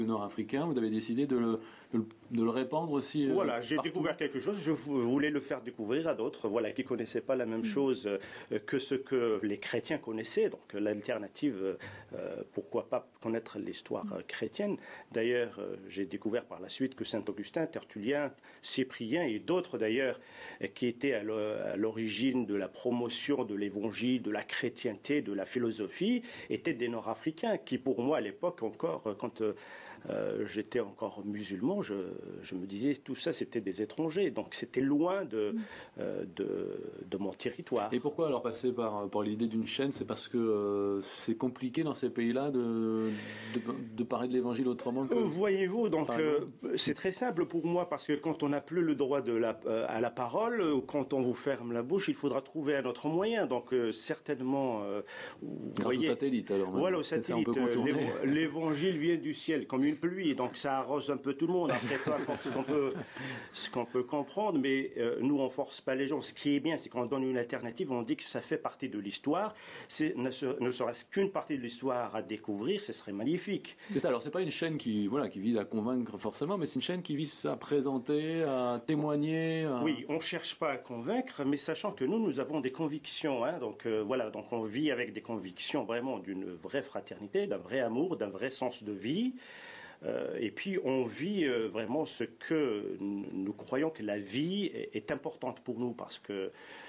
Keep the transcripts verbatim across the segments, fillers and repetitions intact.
nord-africain, vous avez décidé de le, de le, de le répandre aussi. Euh, voilà, j'ai partout. découvert quelque chose, je voulais le faire découvrir à d'autres, voilà, qui connaissaient pas la même chose euh, que ce que les chrétiens connaissaient. Donc l'alternative, euh, pourquoi pas connaître l'histoire euh, chrétienne. D'ailleurs, euh, j'ai découvert par la suite que Saint Augustin, Tertullien, Cyprien et d'autres d'ailleurs, euh, qui étaient à l'origine de la promotion de l'évangile, de la chrétienté, de la philosophie, étaient des Nord-Africains, qui pour moi à l'époque encore, quand euh, Euh, j'étais encore musulman, je, je me disais tout ça c'était des étrangers, donc c'était loin de, euh, de, de mon territoire. Et pourquoi alors passer par, par l'idée d'une chaîne? C'est parce que euh, c'est compliqué dans ces pays-là de, de, de parler de l'évangile autrement que... Voyez-vous, donc euh, c'est très simple pour moi, parce que quand on n'a plus le droit de la, euh, à la parole, quand on vous ferme la bouche, il faudra trouver un autre moyen. Donc euh, certainement... Euh, vous Grâce voyez, au satellite alors. Voilà, au satellite. L'évangile vient du ciel, comme une pluie, donc ça arrose un peu tout le monde. Après, peu importe ce qu'on peut, ce qu'on peut comprendre, mais euh, nous on force pas les gens. Ce qui est bien, c'est qu'on donne une alternative, on dit que ça fait partie de l'histoire. C'est ne, ne serait-ce qu'une partie de l'histoire à découvrir, ce serait magnifique. C'est ça. Alors c'est pas une chaîne qui, voilà, qui vise à convaincre forcément, mais c'est une chaîne qui vise à présenter, à témoigner. À... Oui, on cherche pas à convaincre, mais sachant que nous, nous avons des convictions. Hein, donc euh, voilà, donc on vit avec des convictions vraiment d'une vraie fraternité, d'un vrai amour, d'un vrai sens de vie. Euh, et puis on vit euh, vraiment ce que nous croyons que la vie est, est importante pour nous, parce que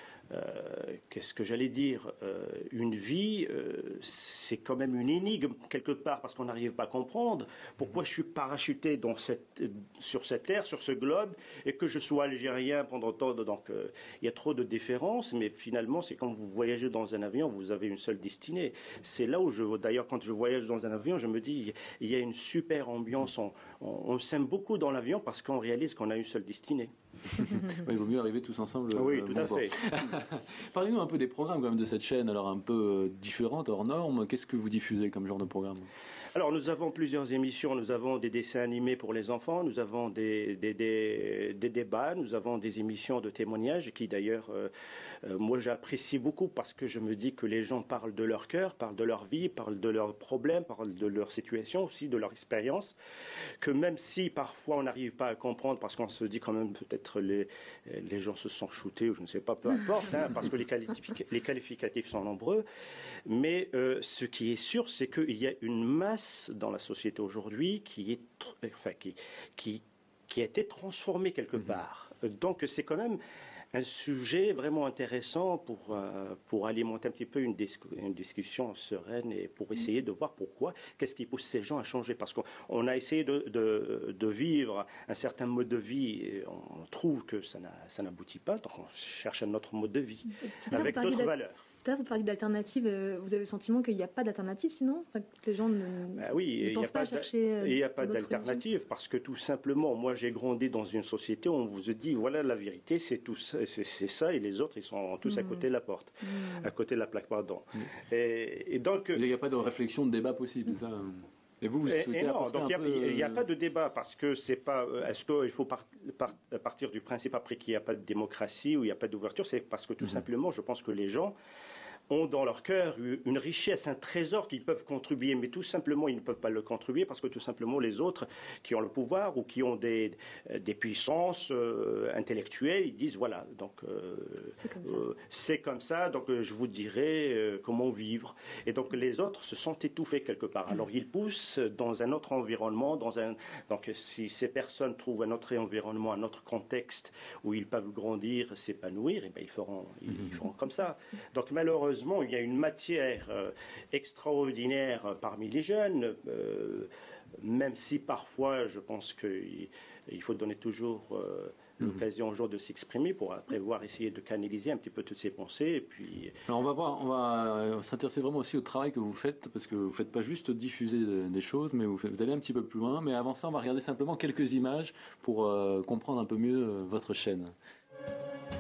euh, qu'est-ce que j'allais dire, euh, une vie, euh, c'est quand même une énigme quelque part, parce qu'on n'arrive pas à comprendre pourquoi je suis parachuté dans cette, sur cette terre, sur ce globe, et que je sois algérien pendant tant de... Donc euh, il y a trop de différences, mais finalement c'est quand vous voyagez dans un avion, vous avez une seule destinée. C'est là où je... D'ailleurs quand je voyage dans un avion, je me dis, il y a une super ambiance, on, on, on s'aime beaucoup dans l'avion, parce qu'on réalise qu'on a une seule destinée. Oui, il vaut mieux arriver tous ensemble. Oui, euh, tout bon à fait. Parlez-nous un peu des programmes quand même de cette chaîne, alors un peu différentes, hors normes. Qu'est-ce que vous diffusez comme genre de programme? Alors nous avons plusieurs émissions, nous avons des dessins animés pour les enfants, nous avons des, des, des, des débats, nous avons des émissions de témoignages qui d'ailleurs, euh, euh, moi j'apprécie beaucoup, parce que je me dis que les gens parlent de leur cœur, parlent de leur vie, parlent de leurs problèmes, parlent de leur situation aussi, de leur expérience, que même si parfois on n'arrive pas à comprendre, parce qu'on se dit quand même peut-être les, les gens se sont shootés, ou je ne sais pas, peu importe, hein, parce que les, qualific les qualificatifs sont nombreux, mais euh, ce qui est sûr, c'est qu'il y a une masse dans la société aujourd'hui qui est, enfin, qui, qui, qui a été transformée quelque part. Donc c'est quand même un sujet vraiment intéressant pour, euh, pour alimenter un petit peu une, dis une discussion sereine, et pour essayer de voir pourquoi, qu'est-ce qui pousse ces gens à changer. Parce qu'on a essayé de, de, de vivre un certain mode de vie, et on trouve que ça n'aboutit pas, donc on cherche un autre mode de vie, avec d'autres valeurs. Tout à l'heure, vous parliez d'alternatives. Vous avez le sentiment qu'il n'y a pas d'alternative, sinon, enfin, que les gens ne, ben oui, ne pensent pas, pas à chercher. Il n'y a pas d'alternative, parce que tout simplement, moi j'ai grandi dans une société où on vous a dit, voilà la vérité, c'est tout ça, c'est ça, et les autres ils sont tous mmh. à côté de la porte, mmh. à côté de la plaque, pardon. Mmh. Et, et donc, il n'y a pas de réflexion, de débat possible, c'est ça. Et vous, vous souhaitez et non, donc il n'y peu... a, a pas de débat, parce que c'est pas. Est-ce qu'il faut par, par, partir du principe après qu'il n'y a pas de démocratie ou il n'y a pas d'ouverture? C'est parce que tout mmh. simplement, je pense que les gens ont dans leur cœur une richesse, un trésor qu'ils peuvent contribuer, mais tout simplement ils ne peuvent pas le contribuer parce que tout simplement les autres qui ont le pouvoir ou qui ont des, des puissances euh, intellectuelles, ils disent voilà, donc euh, c'est comme, euh, comme ça, donc euh, je vous dirai euh, comment vivre. Et donc les autres se sont étouffés quelque part. Alors ils poussent dans un autre environnement, dans un donc si ces personnes trouvent un autre environnement, un autre contexte où ils peuvent grandir, s'épanouir, et ben ils feront ils, mmh. ils feront comme ça. Donc malheureusement il y a une matière euh, extraordinaire euh, parmi les jeunes, euh, même si parfois je pense qu'il il faut donner toujours euh, mmh. l'occasion aux gens de s'exprimer pour après voir essayer de canaliser un petit peu toutes ces pensées. Et puis... Alors on va voir, on va s'intéresser vraiment aussi au travail que vous faites, parce que vous ne faites pas juste diffuser des choses, mais vous, faites, vous allez un petit peu plus loin. Mais avant ça, on va regarder simplement quelques images pour euh, comprendre un peu mieux euh, votre chaîne.